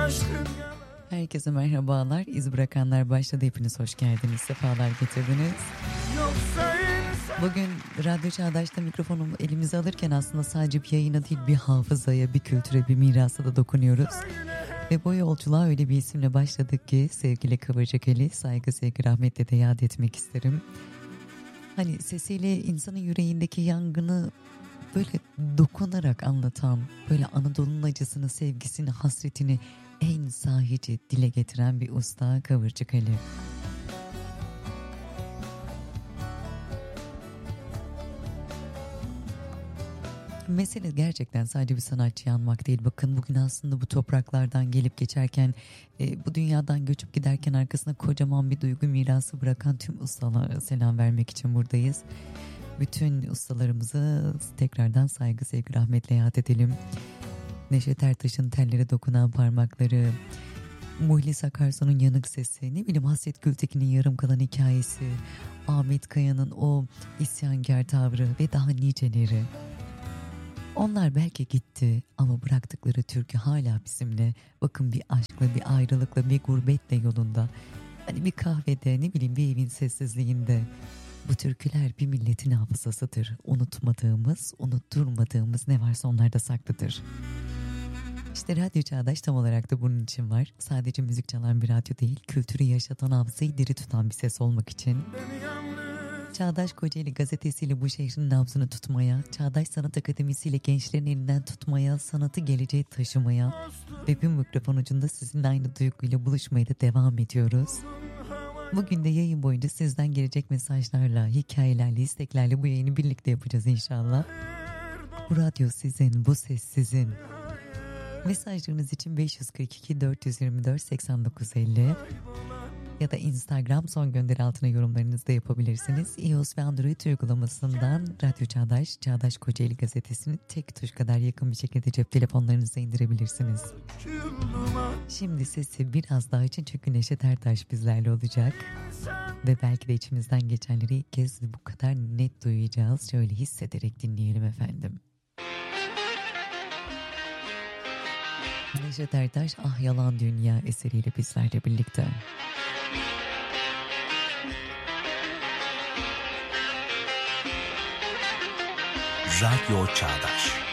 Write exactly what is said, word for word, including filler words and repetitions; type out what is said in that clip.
Herkese merhabalar. İz bırakanlar başladı. Hepiniz hoş geldiniz. Sefalar getirdiniz. Bugün Radyo Çağdaş'ta mikrofonumu elimize alırken aslında sadece bir yayına değil, bir hafızaya, bir kültüre, bir mirasa da dokunuyoruz. Ve bu yolculuğa öyle bir isimle başladık ki sevgili Kıvırcık Ali, saygı, sevgi, rahmetle de yad etmek isterim. Hani sesiyle insanın yüreğindeki yangını böyle dokunarak anlatan, böyle Anadolu'nun acısını, sevgisini, hasretini en sahice dile getiren bir usta Kıvırcık Ali. Mesele gerçekten sadece bir sanatçıyı anmak değil. Bakın bugün aslında bu topraklardan gelip geçerken, e, bu dünyadan göçüp giderken arkasına kocaman bir duygu mirası bırakan tüm ustalara selam vermek için buradayız. Bütün ustalarımızı tekrardan saygı, sevgi, rahmetle yad edelim. Neşet Ertaş'ın tellere dokunan parmakları, Muhlis Akarsu'nun yanık sesi, ne bileyim Hasret Gültekin'in yarım kalan hikayesi, Ahmet Kaya'nın o isyankar tavrı ve daha niceleri. Onlar belki gitti ama bıraktıkları türkü hala bizimle. Bakın bir aşkla, bir ayrılıkla, bir gurbetle yolunda. Hani bir kahvede, ne bileyim bir evin sessizliğinde. Bu türküler bir milletin hafızasıdır. Unutmadığımız, unutturmadığımız ne varsa onlarda saklıdır. İşte Radyo Çağdaş tam olarak da bunun için var. Sadece müzik çalan bir radyo değil, kültürü yaşatan, hafızayı diri tutan bir ses olmak için. Çağdaş Kocaeli gazetesiyle bu şehrin nabzını tutmaya, Çağdaş Sanat Akademisi ile gençlerin elinden tutmaya, sanatı geleceğe taşımaya ve bir mikrofon ucunda sizinle aynı duyguyla buluşmaya da devam ediyoruz. Bugün de yayın boyunca sizden gelecek mesajlarla, hikayelerle, isteklerle bu yayını birlikte yapacağız inşallah. Bu radyo sizin, bu ses sizin. Mesajlarınız için beş yüz kırk iki dört yüz yirmi dört seksen dokuz elli ya da Instagram son gönderi altına yorumlarınızı da yapabilirsiniz. iOS ve Android uygulamasından Radyo Çağdaş, Çağdaş Kocaeli gazetesini tek tuş kadar yakın bir şekilde cep telefonlarınıza indirebilirsiniz. Şimdi sesi biraz daha için çünkü Neşet Ertaş bizlerle olacak. Ve belki de içimizden geçenleri ilk kez bu kadar net duyacağız. Şöyle hissederek dinleyelim efendim. Neşet Ertaş Ah Yalan Dünya eseriyle bizlerle birlikte. Radyo Çağdaş.